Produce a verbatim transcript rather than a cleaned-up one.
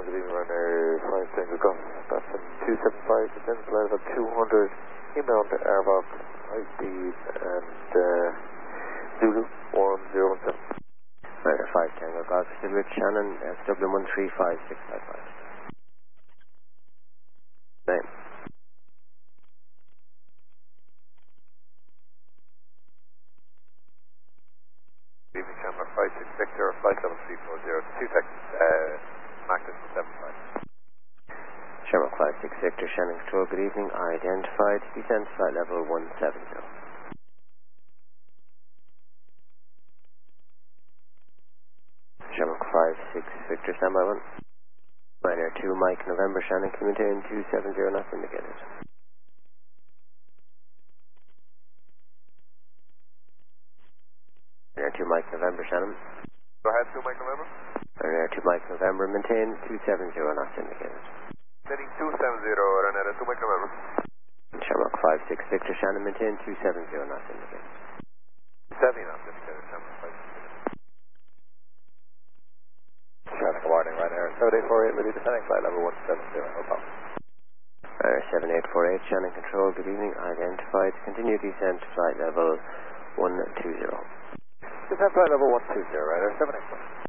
good evening, runner five Tango Golf. That's a two seven five, descend flight level two hundred, inbound to airbox, high speed, and uh, Zulu one zero one seven. Runner five Tango Golf, still with Shannon, S W one three five six five five. Name. Good evening, Chandler five six Victor, flight level three four zero, two seconds, uh, Magnus seven five. Shamrock five six Victor, Shannon Control, good evening, identified, descent flight level one seven zero. Shamrock five six Victor, standby one. Minor two Mike November, Shannon, can you maintain two seven zero knots indicated? Minor two Mike November, Shannon. Go ahead, two Mike November. Minor two Mike November, maintain two seven zero knots indicated. Setting two seven zero, Renata, two Mike November. Shamrock five six Victor, Shannon, maintain two seven zero knots indicated. seventy knots indicated, Shamrock five six. Traffic warning, right here, seven eight four eight, ready descending flight level one seven zero, no problem. Runner seven eight four eight, Shannon Control, good evening, identified, continue descent flight level one two zero. Descent flight level one two zero, right here, seven eight four.